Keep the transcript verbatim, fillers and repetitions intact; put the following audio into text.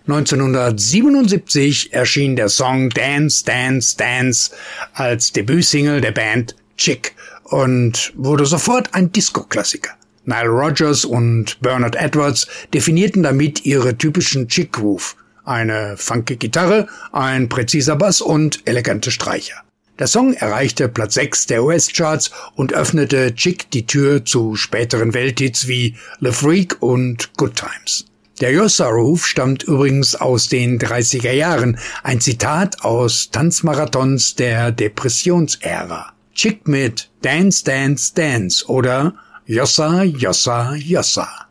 neunzehnhundertsiebenundsiebzig erschien der Song Dance, Dance, Dance als Debütsingle der Band Chic und wurde sofort ein Disco-Klassiker. Nile Rodgers und Bernard Edwards definierten damit ihre typischen Chic-Groove. Eine funky Gitarre, ein präziser Bass und elegante Streicher. Der Song erreichte Platz sechs der U S-Charts und öffnete Chic die Tür zu späteren Welthits wie Le Freak und Good Times. Der Yossa-Ruf stammt übrigens aus den dreißiger Jahren, ein Zitat aus Tanzmarathons der Depressionsära. Chic mit Dance, Dance, Dance oder Yossa, Yossa, Yossa.